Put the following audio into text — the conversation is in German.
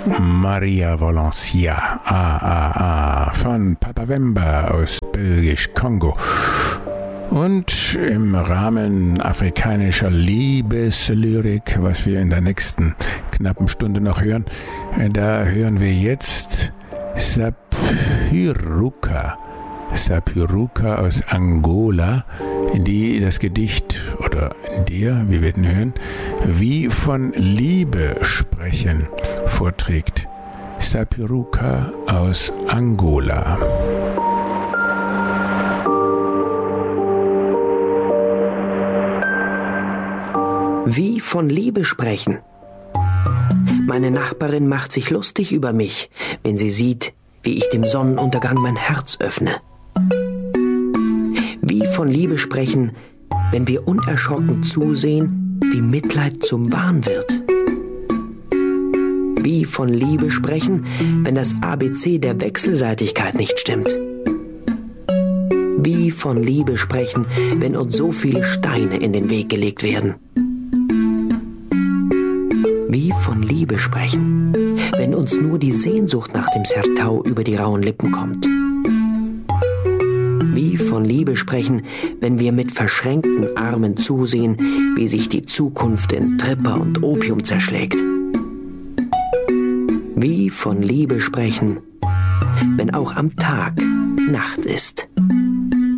Maria Valencia, von Papa Wemba aus Belgisch-Kongo. Und im Rahmen afrikanischer Liebeslyrik, was wir in der nächsten knappen Stunde noch hören, da hören wir jetzt Sapiruka aus Angola, die das Gedicht, oder der, wir werden hören, Wie von Liebe sprechen, vorträgt. Sapiruka aus Angola. Wie von Liebe sprechen. Meine Nachbarin macht sich lustig über mich, wenn sie sieht, wie ich dem Sonnenuntergang mein Herz öffne. Wie von Liebe sprechen, wenn wir unerschrocken zusehen, wie Mitleid zum Wahn wird. Wie von Liebe sprechen, wenn das ABC der Wechselseitigkeit nicht stimmt. Wie von Liebe sprechen, wenn uns so viele Steine in den Weg gelegt werden. Wie von Liebe sprechen, wenn uns nur die Sehnsucht nach dem Sertau über die rauen Lippen kommt. Wie von Liebe sprechen, wenn wir mit verschränkten Armen zusehen, wie sich die Zukunft in Tripper und Opium zerschlägt. Wie von Liebe sprechen, wenn auch am Tag Nacht ist.